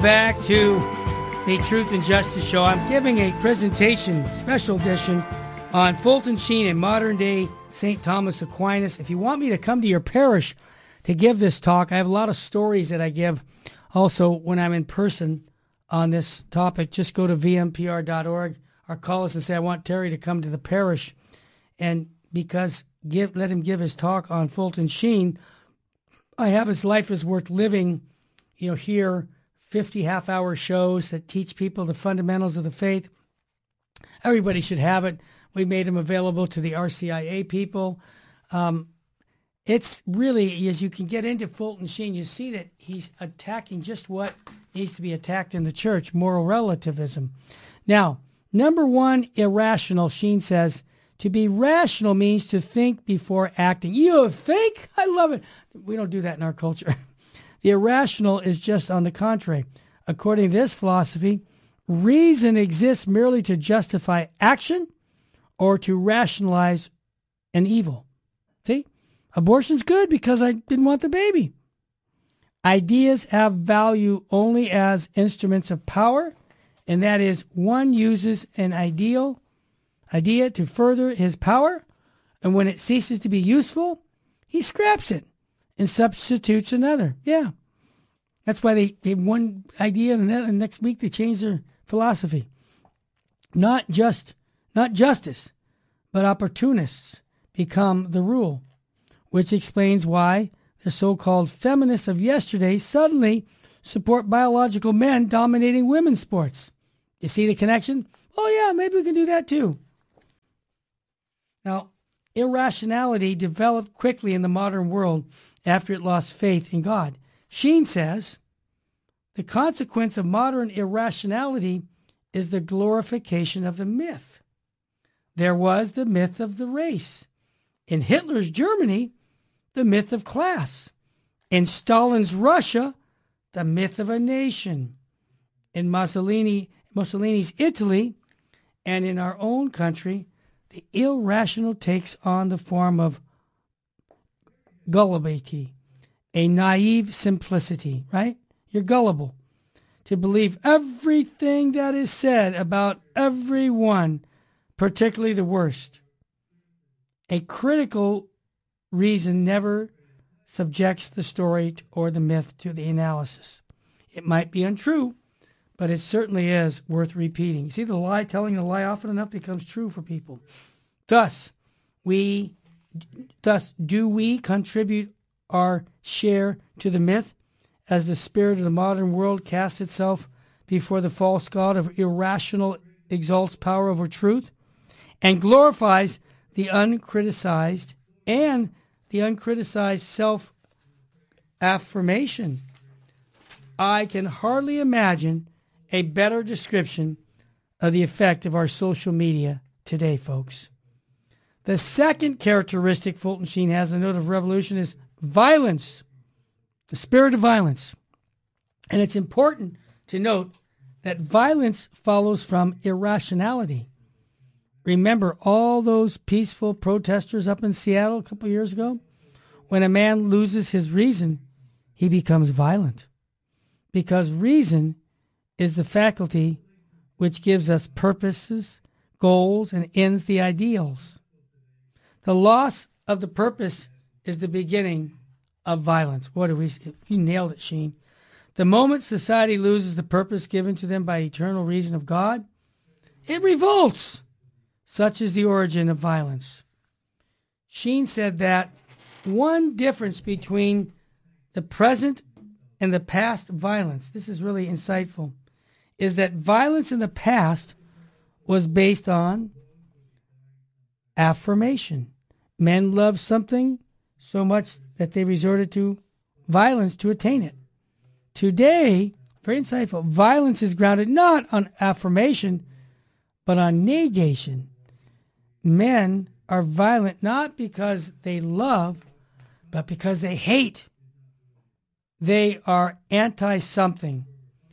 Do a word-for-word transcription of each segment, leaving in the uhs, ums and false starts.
back to the Truth and Justice Show. I'm giving a presentation, special edition, on Fulton Sheen and modern-day Saint Thomas Aquinas. If you want me to come to your parish to give this talk, I have a lot of stories that I give also when I'm in person on this topic. Just go to v m p r dot org or call us and say, I want Terry to come to the parish. And because give let him give his talk on Fulton Sheen, I have his Life is Worth Living, you know, here, fifty half-hour shows that teach people the fundamentals of the faith. Everybody should have it. We made them available to the R C I A people. Um, it's really, as you can get into Fulton Sheen, you see that he's attacking just what needs to be attacked in the church, moral relativism. Now, number one, irrational, Sheen says, to be rational means to think before acting. You think? I love it. We don't do that in our culture. The irrational is just on the contrary. According to this philosophy, reason exists merely to justify action or to rationalize an evil. See? Abortion's good because I didn't want the baby. Ideas have value only as instruments of power, and that is one uses an ideal idea to further his power, and when it ceases to be useful, he scraps it and substitutes another. Yeah. That's why they, they have one idea and then the next week they change their philosophy. Not just Not justice, but opportunists become the rule, which explains why the so-called feminists of yesterday suddenly support biological men dominating women's sports. You see the connection? Oh yeah, maybe we can do that too. Now, irrationality developed quickly in the modern world after it lost faith in God. Sheen says, the consequence of modern irrationality is the glorification of the myth. There was the myth of the race. In Hitler's Germany, the myth of class. In Stalin's Russia, the myth of a nation. In Mussolini, Mussolini's Italy, and in our own country, the irrational takes on the form of gullibility, a naive simplicity, right? You're gullible to believe everything that is said about everyone, particularly the worst. A critical reason never subjects the story or the myth to the analysis. It might be untrue, but it certainly is worth repeating. See, the lie, telling the lie often enough becomes true for people. Thus, we, thus do we contribute our share to the myth as the spirit of the modern world casts itself before the false god of irrational exalts power over truth and glorifies the uncriticized and the uncriticized self-affirmation. I can hardly imagine a better description of the effect of our social media today, folks. The second characteristic Fulton Sheen has, a note of revolution, is violence, the spirit of violence. And it's important to note that violence follows from irrationality. Remember all those peaceful protesters up in Seattle a couple years ago? When a man loses his reason, he becomes violent. Because reason is the faculty which gives us purposes, goals, and ends the ideals. The loss of the purpose is the beginning of violence. What do we? You nailed it, Sheen. The moment society loses the purpose given to them by eternal reason of God, it revolts. Such is the origin of violence. Sheen said that one difference between the present and the past violence, this is really insightful, is that violence in the past was based on affirmation. Men loved something so much that they resorted to violence to attain it. Today, very insightful, violence is grounded not on affirmation, but on negation. Men are violent not because they love, but because they hate. They are anti-something,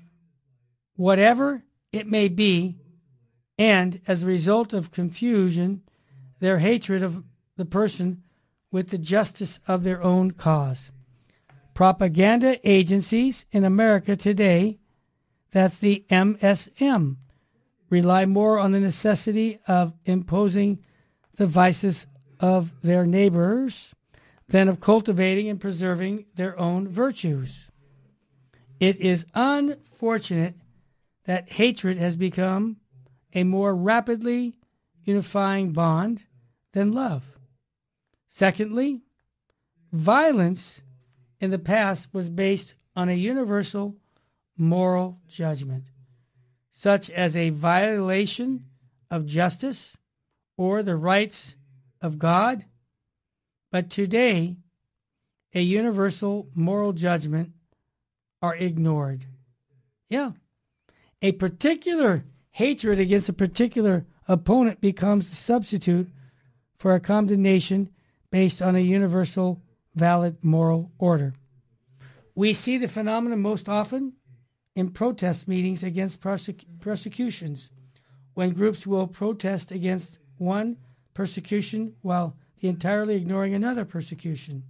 whatever it may be, and as a result of confusion, their hatred of the person with the justice of their own cause. Propaganda agencies in America today That's the M S M. Rely more on the necessity of imposing the vices of their neighbors than of cultivating and preserving their own virtues. It is unfortunate that hatred has become a more rapidly unifying bond than love. Secondly, violence in the past was based on a universal moral judgment, such as a violation of justice or the rights of God. But today, a universal moral judgment are ignored. Yeah. A particular hatred against a particular opponent becomes the substitute for a condemnation based on a universal valid moral order. We see the phenomenon most often in protest meetings against persec- persecutions, when groups will protest against one persecution while entirely ignoring another persecution.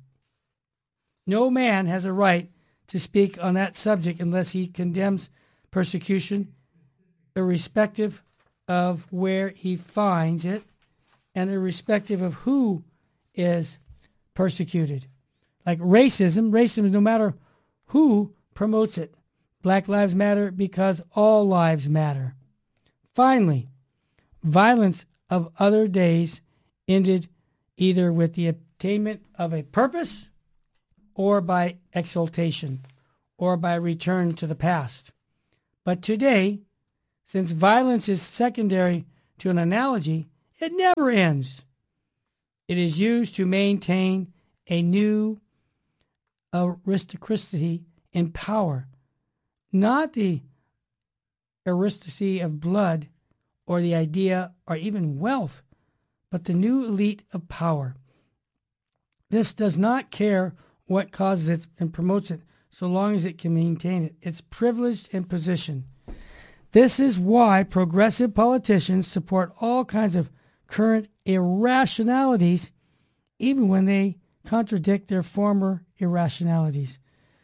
No man has a right to speak on that subject unless he condemns persecution, irrespective of where he finds it and irrespective of who is persecuted. Like racism, racism, no matter who promotes it. Black lives matter because all lives matter. Finally, violence of other days ended either with the attainment of a purpose or by exaltation or by return to the past. But today, since violence is secondary to an analogy, it never ends. It is used to maintain a new aristocracy in power, not the aristocracy of blood or the idea or even wealth, but the new elite of power. This does not care what causes it and promotes it, so long as it can maintain it. It's privileged in position. This is why progressive politicians support all kinds of current irrationalities, even when they contradict their former irrationalities.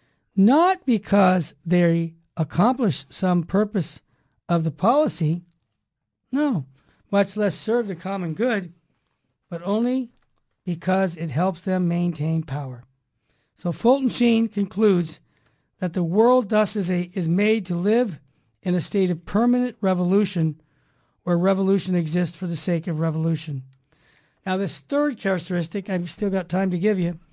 Not because they accomplish some purpose of the policy, no, much less serve the common good, but only because it helps them maintain power. So Fulton Sheen concludes that the world thus is, a, is made to live in a state of permanent revolution, where revolution exists for the sake of revolution. Now, this third characteristic, I've still got time to give you,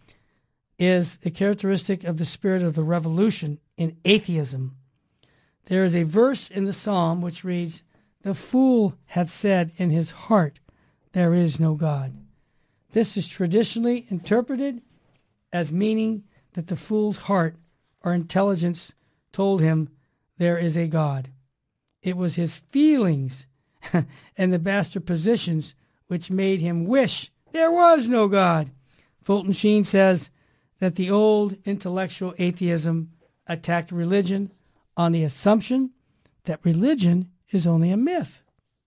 is a characteristic of the spirit of the revolution in atheism. There is a verse in the Psalm which reads, "The fool hath said in his heart, there is no God." This is traditionally interpreted as meaning that the fool's heart or intelligence told him there is a God. It was his feelings and the bastard positions which made him wish there was no God. Fulton Sheen says that the old intellectual atheism attacked religion on the assumption that religion is only a myth.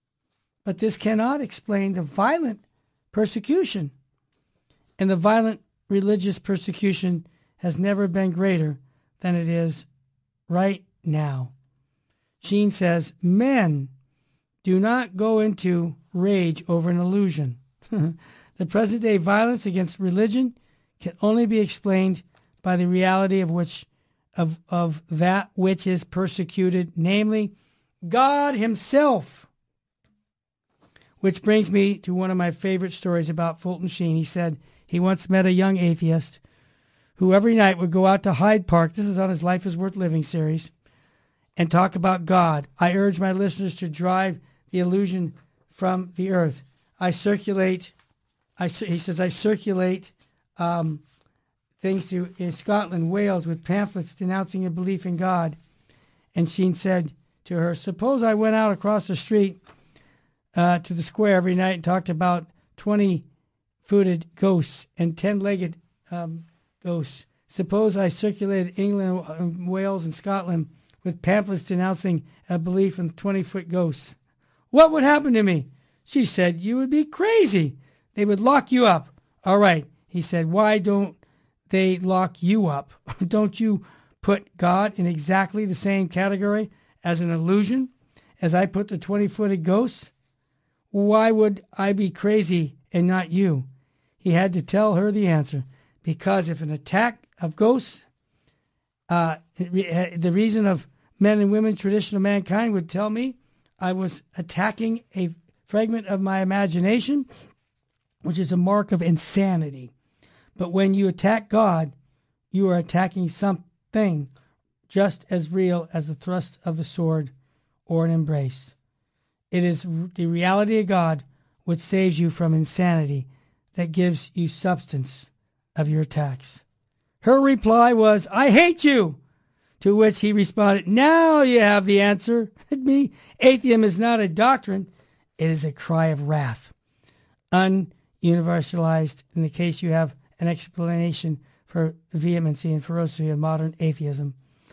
But this cannot explain the violent persecution. And the violent religious persecution has never been greater than it is right now. Sheen says, men do not go into rage over an illusion. The present-day violence against religion can only be explained by the reality of which of, of that which is persecuted, namely God himself. Which brings me to one of my favorite stories about Fulton Sheen. He said he once met a young atheist who every night would go out to Hyde Park, this is on his Life is Worth Living series, and talk about God. I urge my listeners to drive the illusion from the earth. I circulate, I, he says, I circulate um, things through in Scotland, Wales, with pamphlets denouncing a belief in God. And Sheen said to her, suppose I went out across the street uh, to the square every night and talked about twenty-footed ghosts and ten-legged um, ghosts. Suppose I circulated England, uh, Wales, and Scotland with pamphlets denouncing a belief in twenty-foot ghosts. What would happen to me? She said, you would be crazy. They would lock you up. All right, he said, why don't they lock you up? Don't you put God in exactly the same category as an illusion, as I put the twenty-footed ghosts? Why would I be crazy and not you? He had to tell her the answer, because if an attack of ghosts, uh, the reason of men and women, traditional mankind, would tell me I was attacking a fragment of my imagination, which is a mark of insanity. But when you attack God, you are attacking something just as real as the thrust of a sword or an embrace. It is the reality of God which saves you from insanity, that gives you substance of your attacks. Her reply was, I hate you. To which he responded, now you have the answer. Me, atheism is not a doctrine. It is a cry of wrath. Ununiversalized, in the case you have an explanation for vehemency and ferocity of modern atheism,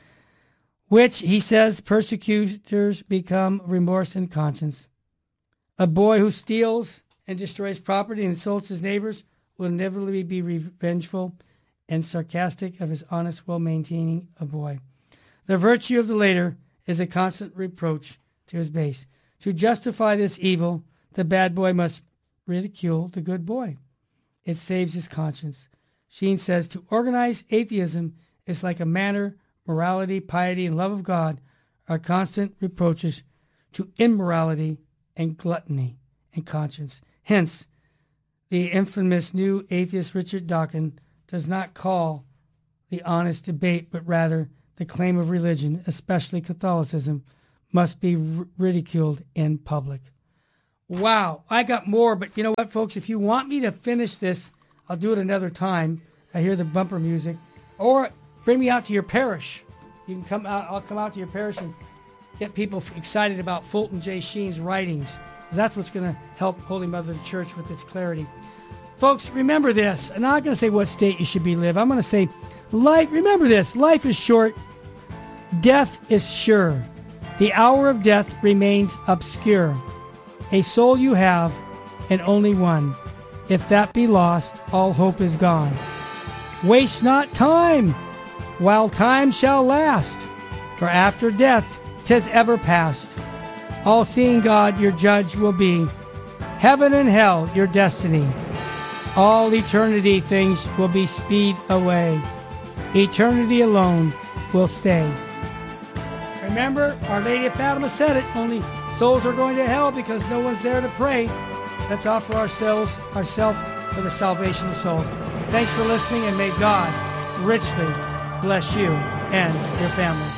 which, he says, persecutors become remorse and conscience. A boy who steals and destroys property and insults his neighbors will inevitably be revengeful and sarcastic of his honest, well-maintaining a boy. The virtue of the later is a constant reproach to his base. To justify this evil, the bad boy must ridicule the good boy. It saves his conscience. Sheen says, to organize atheism is like a manner, morality, piety, and love of God are constant reproaches to immorality and gluttony and conscience. Hence, the infamous new atheist Richard Dawkins does not call the honest debate, but rather the claim of religion, especially Catholicism, must be r- ridiculed in public. Wow, I got more, but you know what, folks? If you want me to finish this, I'll do it another time. I hear the bumper music. Or bring me out to your parish. You can come out. I'll come out to your parish and get people excited about Fulton J. Sheen's writings. That's what's going to help Holy Mother of the Church with its clarity. Folks, remember this. I'm not going to say what state you should be live. I'm going to say life. Remember this. Life is short. Death is sure. The hour of death remains obscure. A soul you have, and only one. If that be lost, all hope is gone. Waste not time, while time shall last. For after death, 'tis ever past. All-seeing God your judge will be. Heaven and hell your destiny. All eternity things will be speed away. Eternity alone will stay. Remember, Our Lady of Fatima said it, only souls are going to hell because no one's there to pray. Let's offer ourselves, ourselves for the salvation of souls. Thanks for listening, and may God richly bless you and your family.